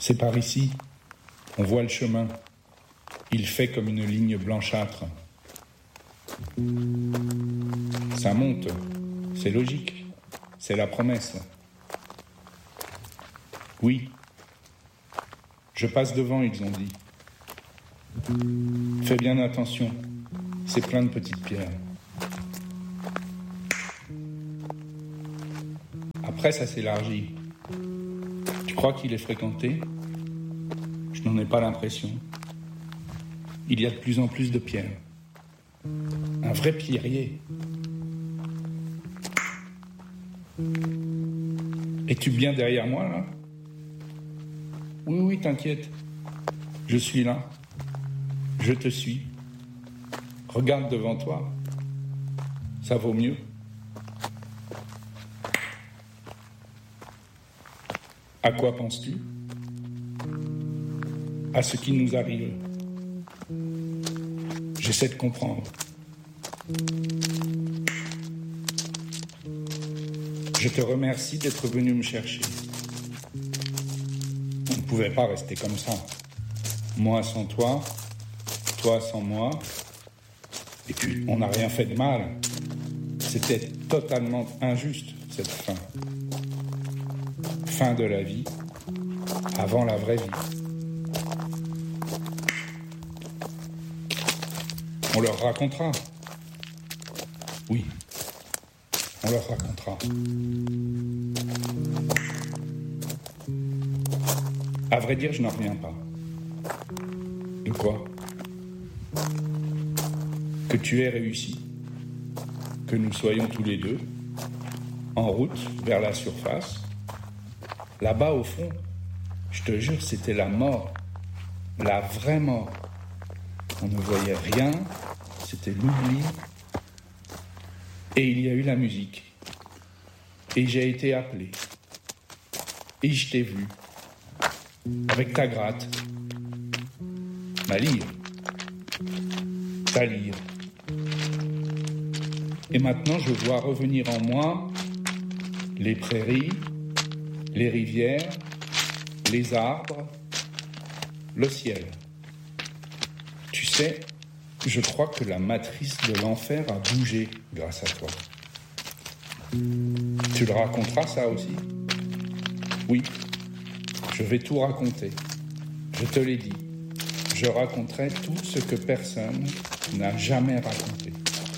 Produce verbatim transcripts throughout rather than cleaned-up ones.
C'est par ici. On voit le chemin. Il fait comme une ligne blanchâtre. Ça monte. C'est logique. C'est la promesse. Oui. Je passe devant, ils ont dit. Fais bien attention. C'est plein de petites pierres. Après, ça s'élargit. Tu crois qu'il est fréquenté ? Je n'en ai pas l'impression. Il y a de plus en plus de pierres. Un vrai pierrier. Es-tu bien derrière moi, là ? Oui, oui, t'inquiète. Je suis là. Je te suis. Regarde devant toi. Ça vaut mieux. À quoi penses-tu ? À ce qui nous arrive. J'essaie de comprendre. Je te remercie d'être venu me chercher. On ne pouvait pas rester comme ça. Moi sans toi, toi sans moi. Et puis, on n'a rien fait de mal. C'était totalement injuste, cette fin. Fin de la vie, avant la vraie vie. On leur racontera. Oui, on leur racontera. À vrai dire, je n'en reviens pas. De quoi ? Que tu aies réussi. Que nous soyons tous les deux en route vers la surface. Là-bas, au fond, je te jure, c'était la mort. La vraie mort. On ne voyait rien. C'était l'oubli. Et il y a eu la musique. Et j'ai été appelé. Et je t'ai vu. Avec ta gratte. Ma lyre. Ta lyre. Et maintenant, je vois revenir en moi les prairies, les rivières, les arbres, le ciel. Tu sais, je crois que la matrice de l'enfer a bougé grâce à toi. Tu le raconteras, ça aussi ? Oui, je vais tout raconter. Je te l'ai dit. Je raconterai tout ce que personne n'a jamais raconté.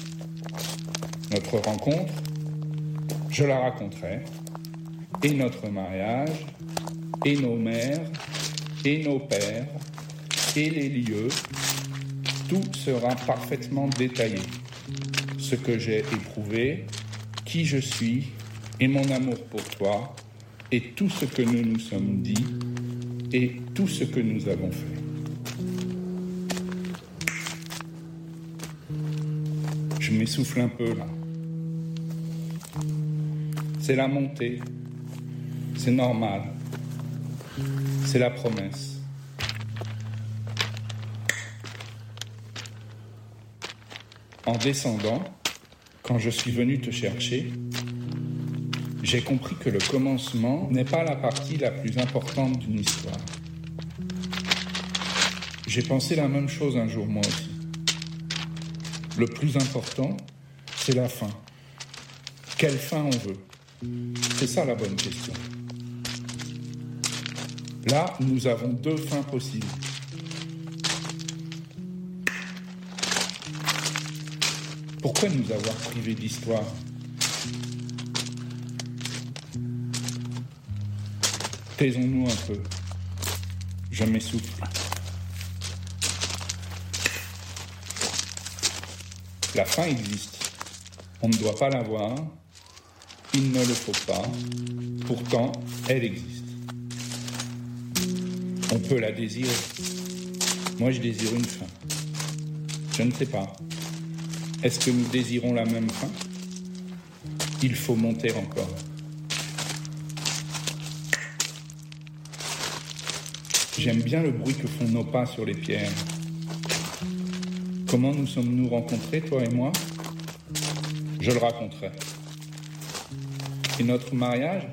Notre rencontre, je la raconterai. Et notre mariage, et nos mères, et nos pères, et les lieux, tout sera parfaitement détaillé. Ce que j'ai éprouvé, qui je suis, et mon amour pour toi, et tout ce que nous nous sommes dit, et tout ce que nous avons fait. Je m'essouffle un peu là. C'est la montée. C'est normal. C'est la promesse. En descendant, quand je suis venu te chercher, j'ai compris que le commencement n'est pas la partie la plus importante d'une histoire. J'ai pensé la même chose un jour moi aussi. Le plus important, c'est la fin. Quelle fin on veut ? C'est ça la bonne question. Là, nous avons deux fins possibles. Pourquoi nous avoir privés d'histoire ? Taisons-nous un peu. Je m'essouffle. La fin existe. On ne doit pas la voir. Il ne le faut pas. Pourtant, elle existe. On peut la désirer. Moi, je désire une fin. Je ne sais pas. Est-ce que nous désirons la même fin ? Il faut monter encore. J'aime bien le bruit que font nos pas sur les pierres. Comment nous sommes-nous rencontrés, toi et moi ? Je le raconterai. Et notre mariage ?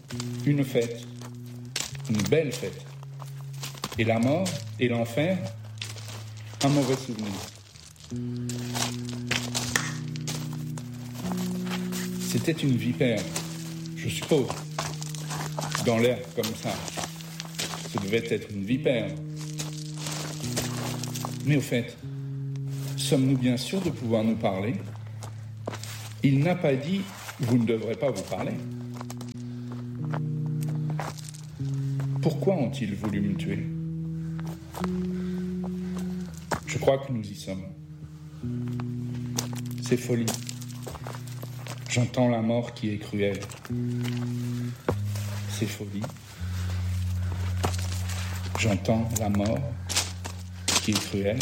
Une fête. Une belle fête. Et la mort et l'enfer, un mauvais souvenir. C'était une vipère, je suppose. Dans l'air comme ça. Ça devait être une vipère. Mais au fait, sommes-nous bien sûrs de pouvoir nous parler ? Il n'a pas dit « vous ne devrez pas vous parler ». Pourquoi ont-ils voulu me tuer ? Je crois que nous y sommes. C'est folie. J'entends la mort qui est cruelle. C'est folie. J'entends la mort qui est cruelle.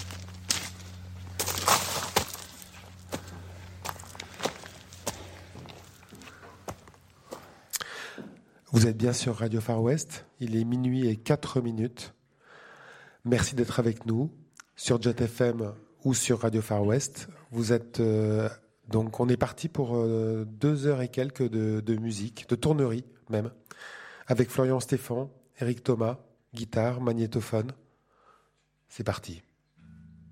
Vous êtes bien sur Radio Far West, il est minuit et quatre minutes. Merci d'être avec nous sur Jet F M ou sur Radio Far West. Vous êtes euh, donc on est parti pour euh, deux heures et quelques de, de musique, de tournerie même, avec Florian Stéphan, Eric Thomas, guitare, magnétophone. C'est parti.